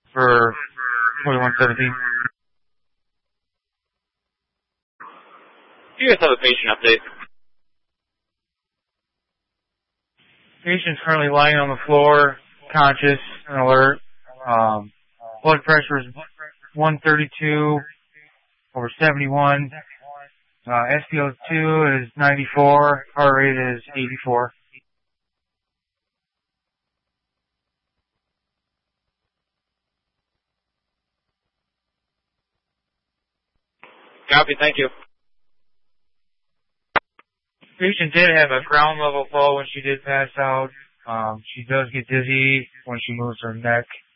for 4117. You guys have a patient update. Patient's currently lying on the floor, conscious and alert. Blood pressure is 132/71. SpO2 is 94. Heart rate is 84. Copy, thank you. Patient did have a ground level fall when she did pass out. She does get dizzy when she moves her neck.